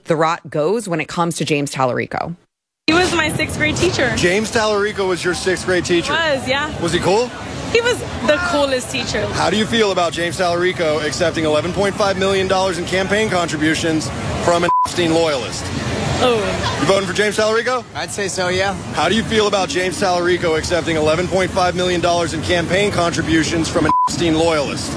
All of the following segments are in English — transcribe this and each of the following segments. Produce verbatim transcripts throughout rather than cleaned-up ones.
the rot goes when it comes to James Tallarico? He was my sixth grade teacher. James Tallarico was your sixth grade teacher? Was, yeah. Was he cool? He was the coolest teacher. How do you feel about James Tallarico accepting eleven point five million dollars in campaign contributions from an Epstein loyalist? Oh. You voting for James Tallarico? I'd say so, yeah. How do you feel about James Tallarico accepting eleven point five million dollars in campaign contributions from an Epstein loyalist?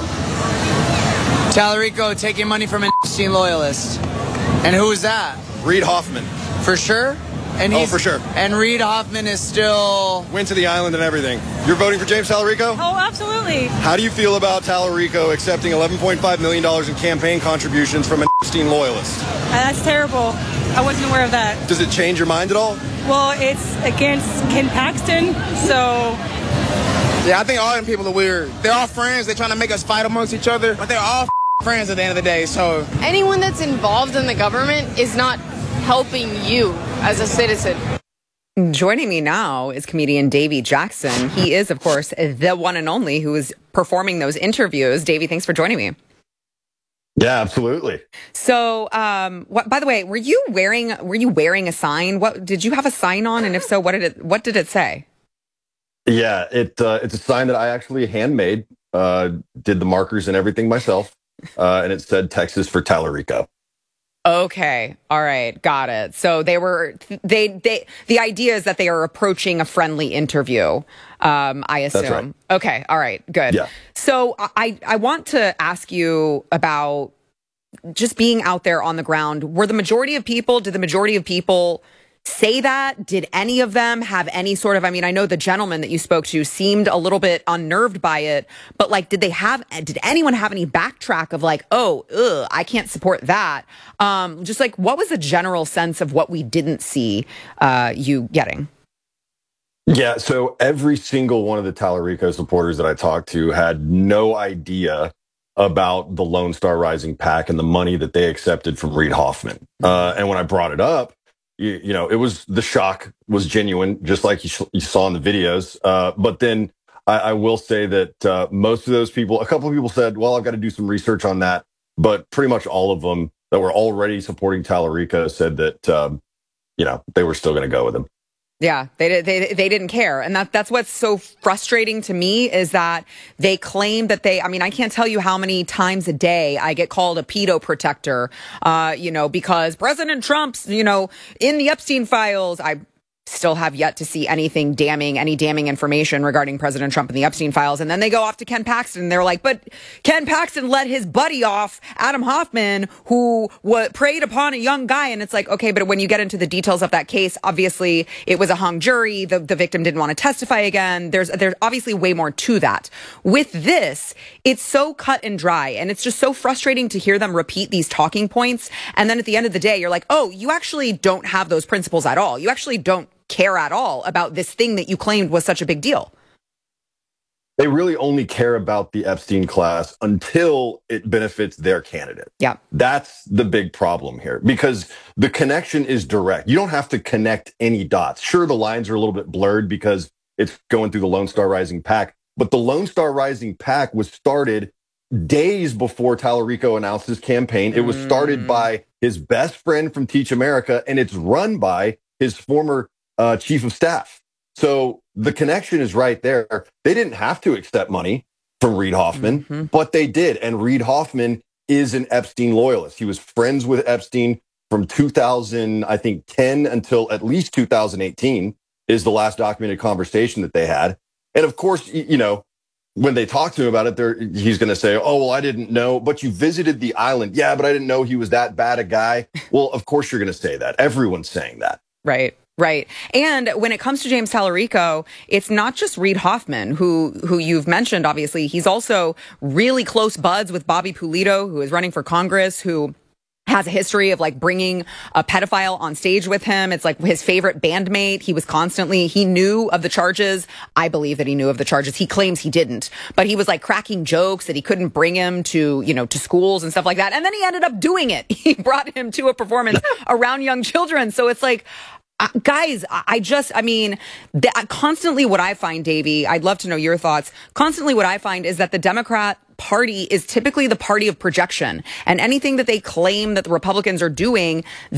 Tallarico taking money from an Epstein loyalist. And who is that? Reid Hoffman. For sure? And oh, he's, for sure. And Reid Hoffman is still... Went to the island and everything. You're voting for James Tallarico? Oh, absolutely. How do you feel about Tallarico accepting eleven point five million dollars in campaign contributions from an Epstein loyalist? Uh, that's terrible. I wasn't aware of that. Does it change your mind at all? Well, it's against Ken Paxton, so... Yeah, I think all them people are weird. They're all friends. They're trying to make us fight amongst each other, but they're all friends at the end of the day, so... Anyone that's involved in the government is not helping you as a citizen. Joining me now is comedian Davey Jackson. He is, of course, the one and only who is performing those interviews. Davey, thanks for joining me. Yeah, absolutely. So, um, what, by the way, were you wearing were you wearing a sign? What did you have a sign on? And if so, what did it what did it say? Yeah, it uh, it's a sign that I actually handmade. Uh, did the markers and everything myself, uh, and it said "Texas for Tallarico." Okay. All right. Got it. So they were, they, they, the idea is that they are approaching a friendly interview. Um, I assume. That's right. Okay. All right. Good. Yeah. So I, I want to ask you about just being out there on the ground. Were the majority of people, did the majority of people say that? Did any of them have any sort of, I mean, I know the gentleman that you spoke to seemed a little bit unnerved by it, but like, did they have, did anyone have any backtrack of like, oh, ugh, I can't support that? Um, just like, what was the general sense of what we didn't see uh, you getting? Yeah, so every single one of the Tallarico supporters that I talked to had no idea about the Lone Star Rising PAC and the money that they accepted from Reid Hoffman. Uh, and when I brought it up, You, you know, it was, the shock was genuine, just like you, sh- you saw in the videos. Uh, but then I, I will say that uh, most of those people, a couple of people said, well, I've got to do some research on that. But pretty much all of them that were already supporting Tallarico said that, um, you know, they were still going to go with him. Yeah, they they they didn't care, and that that's what's so frustrating to me is that they claim that they. I mean, I can't tell you how many times a day I get called a pedo protector, uh, you know, because President Trump's, you know, in the Epstein files. I still have yet to see anything damning, any damning information regarding President Trump and the Epstein files. And then they go off to Ken Paxton and they're like, but Ken Paxton let his buddy off, Adam Hoffman, who w- preyed upon a young guy. And it's like, okay, but when you get into the details of that case, obviously it was a hung jury. The, the victim didn't want to testify again. There's, there's obviously way more to that. With this, it's so cut and dry. And it's just so frustrating to hear them repeat these talking points. And then at the end of the day, you're like, oh, you actually don't have those principles at all. You actually don't care at all about this thing that you claimed was such a big deal. They really only care about the Epstein class until it benefits their candidate. Yeah. That's the big problem here, because the connection is direct. You don't have to connect any dots. Sure, the lines are a little bit blurred because it's going through the Lone Star Rising PAC, but the Lone Star Rising PAC was started days before Tallarico announced his campaign. It was started by his best friend from Teach America, and it's run by his former Uh, chief of staff. So the connection is right there. They didn't have to accept money from Reid Hoffman, mm-hmm. but they did. And Reid Hoffman is an Epstein loyalist. He was friends with Epstein from two thousand, I think, ten until at least two thousand eighteen is the last documented conversation that they had. And of course, you know, when they talk to him about it, they're, he's going to say, oh, well, I didn't know, but you visited the island. Yeah, but I didn't know he was that bad a guy. Well, of course you're going to say that. Everyone's saying that. Right. Right. And when it comes to James Tallarico, it's not just Reid Hoffman, who who you've mentioned, obviously. He's also really close buds with Bobby Pulido, who is running for Congress, who has a history of like bringing a pedophile on stage with him. It's like his favorite bandmate. He was constantly, he knew of the charges. I believe that he knew of the charges. He claims he didn't, but he was like cracking jokes that he couldn't bring him to, you know, to schools and stuff like that. And then he ended up doing it. He brought him to a performance around young children. So it's like, Uh, guys, I just, I mean, the, constantly what I find, Davey, I'd love to know your thoughts. Constantly what I find is that the Democrat Party is typically the party of projection. And anything that they claim that the Republicans are doing,